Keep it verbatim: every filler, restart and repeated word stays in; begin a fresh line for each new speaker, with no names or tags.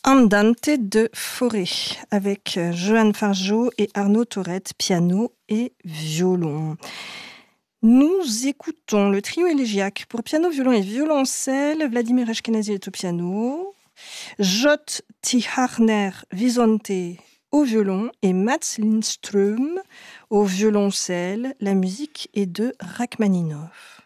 Andante de Fauré avec Johan Fargeau et Arnaud Tourette, piano et violon. Nous écoutons le trio élégiaque pour piano, violon et violoncelle. Vladimir Ashkenazi est au piano, Jot Tiharner Visonte au violon et Mats Lindström au violoncelle. La musique est de Rachmaninov.